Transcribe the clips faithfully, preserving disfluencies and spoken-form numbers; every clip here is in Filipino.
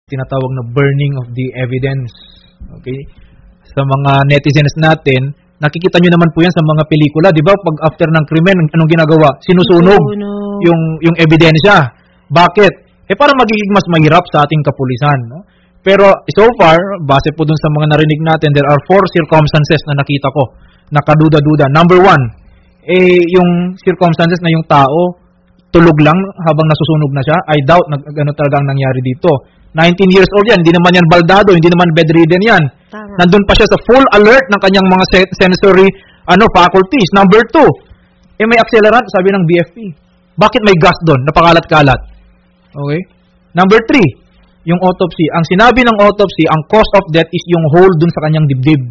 tinatawag na burning of the evidence. Okay? Sa mga netizens natin, nakikita nyo naman po yan sa mga pelikula, di ba? Pag after ng krimen, anong ginagawa? Sinusunog Sinusunog. yung yung ebidensya. Bakit? Eh para magiging mas mahirap sa ating kapulisan, no? Pero so far, base po dun sa mga narinig natin, there are four circumstances na nakita ko, nakaduda-duda. Number one, eh yung circumstances na yung tao tulog lang habang nasusunog na siya. I doubt na gano'n talaga ang nangyari dito. nineteen years old yan, hindi naman yan baldado, hindi naman bedridden yan. Tama. Nandun pa siya sa full alert ng kanyang mga se- sensory ano faculties. Number two, eh may accelerant, sabi ng B F P. Bakit may gas doon? Napakalat-kalat. Okay? Number three, yung autopsy. Ang sinabi ng autopsy, ang cause of death is yung hole dun sa kanyang dibdib.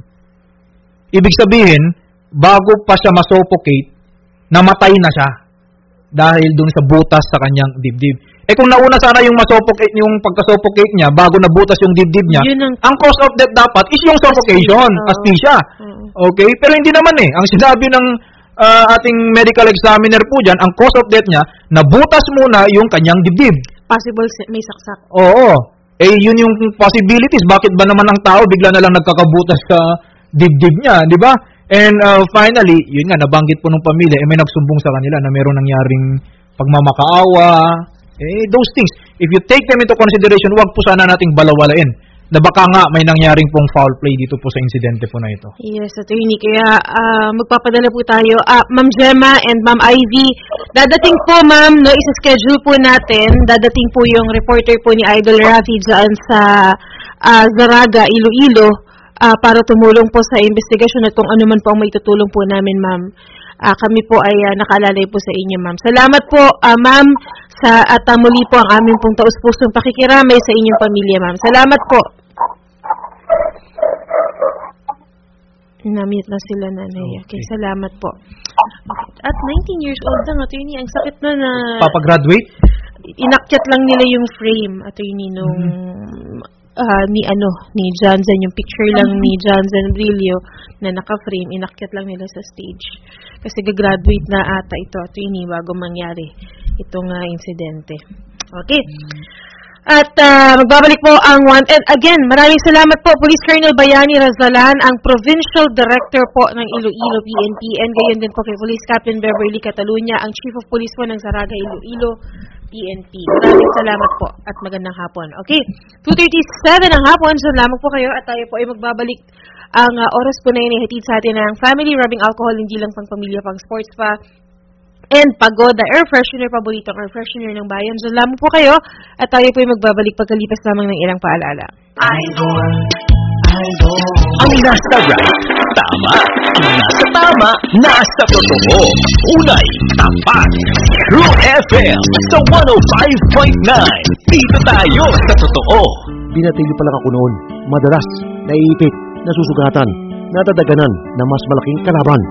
Ibig sabihin, bago pa siya masuffocate, namatay na siya dahil dun sa butas sa kanyang dibdib. Eh kung nauna sana yung masuffocate, yung pagka-suffocate niya, bago nabutas yung dibdib niya, Yun ang, ang cause of death dapat is yung suffocation, Oo. asphyxia. Oo. Okay? Pero hindi naman eh. Ang sinabi ng ah, ating medical examiner po dyan, ang cause of death niya, nabutas muna yung kanyang dibdib. possible si- may saksak. Oo. Eh, yun yung possibilities. Bakit ba naman ang tao bigla na lang nagkakabutas sa dibdib niya, di ba? And uh, finally, yun nga, nabanggit po ng pamilya, eh, may nagsumbong sa kanila na meron nangyaring pagmamakaawa. Eh, those things. If you take them into consideration, wag po sana nating balawalain na baka nga may nangyaring pong foul play dito po sa insidente po na ito. Yes, attorney. Kaya ah, magpapadala po tayo. Ah, Ma'am Gemma and Ma'am Ivy, dadating po ma'am, no, isa-schedule po natin. Dadating po yung reporter po ni Idol Rafi dyan sa ah, Zaraga, Iloilo, ah, para tumulong po sa investigasyon at kung ano man po ang may tutulong po namin, ma'am. Ah, kami po ay ah, nakalalay po sa inyo, ma'am. Salamat po, ah, ma'am, sa at ah, muli po ang aming pong taus-pusong pakikiramay sa inyong pamilya, ma'am. Salamat po. Namit na sila, nanay. Okay, Okay. salamat po. At nineteen years old lang, attorney. Ang sakit na na Papagraduate? inakyat lang nila yung frame, attorney, nung ah, ni ano, ni Johnson, yung picture lang ni Johnson Brillo na naka-frame, inakyat lang nila sa stage. Kasi gagraduate na ata ito, attorney, bago mangyari itong ah, insidente. Okay. At ah, magbabalik po ang one. And again, maraming salamat po, Police Colonel Bayani Razalan, ang Provincial Director po ng Iloilo P N P, and gayon din po kay Police Captain Beverly Catalunya, ang Chief of Police po ng Zaraga, Iloilo P N P. Maraming salamat po at magandang hapon. Okay, two thirty-seven ang hapon, so lamang po kayo at tayo po ay magbabalik. Ang ah, oras po na yun ay hatid sa atin ng family rubbing alcohol, hindi lang pang pamilya, pang sports pa. And Pagoda Air Freshener, paboritong air freshener ng bayan. So lamang po kayo at tayo po ay magbabalik pagkalipas lamang ng ilang paalala. Idol, idol. Ang nasa right, tama. Ang nasa tama, nasa totoo. Unay, tapat. True F M sa one oh five point nine. Dito tayo sa totoo. Binatilyo pa lang ako noon. Madalas, naiipit, nasusugatan, nadadaganan na mas malaking kalaban.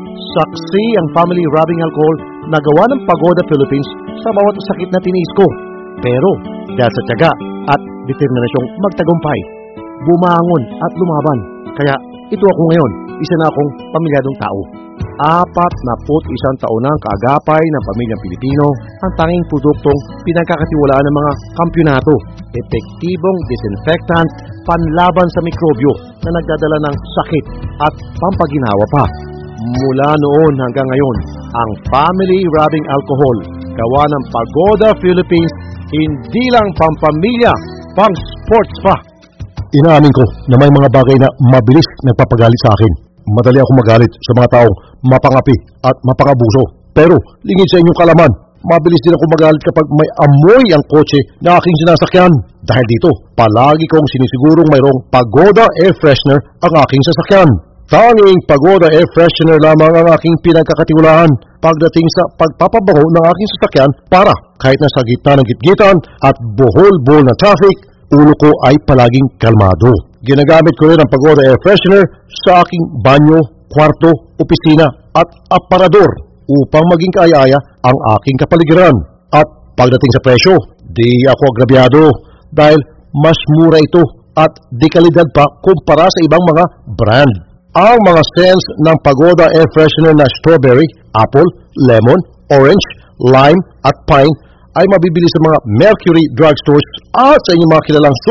Saksi ang family rubbing alcohol na gawa ng Pagoda Philippines sa bawat sakit na tiniis ko. Pero dahil sa tiyaga at determinasyong magtagumpay, bumangon at lumaban. Kaya ito ako ngayon, isa na akong pamilyadong tao. Apat na put isang taon na ang kaagapay ng pamilyang Pilipino, ang tanging produktong pinagkakatiwalaan ng mga kampyonato. Epektibong disinfectant, panlaban sa mikrobyo na nagdadala ng sakit at pampaginawa pa. Mula noon hanggang ngayon, ang family rubbing alcohol, gawa ng Pagoda Philippines, hindi lang pampamilya, pang sports pa. Inaamin ko na may mga bagay na mabilis nagpapagalit sa akin. Madali ako magalit sa mga taong mapangapi at mapangabuso. Pero lingid sa inyong kalaman, mabilis din ako magalit kapag may amoy ang kotse na aking sinasakyan. Dahil dito, palagi kong sinisigurong mayroong Pagoda Air Freshener ang aking sasakyan. Tanging Pagoda Air Freshener lamang ang aking pinagkakatiwalaan pagdating sa pagpapabango ng aking sasakyan para kahit nasa gitna ng gitgitan at buhol-buhol na traffic, ulo ko ay palaging kalmado. Ginagamit ko rin ang Pagoda Air Freshener sa aking banyo, kwarto, opisina at aparador upang maging kaaya-aya ang aking kapaligiran. At pagdating sa presyo, di ako agrabyado dahil mas mura ito at di kalidad pa kumpara sa ibang mga brand. Ang mga scents ng Pagoda Air Freshener na strawberry, apple, lemon, orange, lime at pine ay mabibili sa mga Mercury drugstores at sa inyong mga kilalang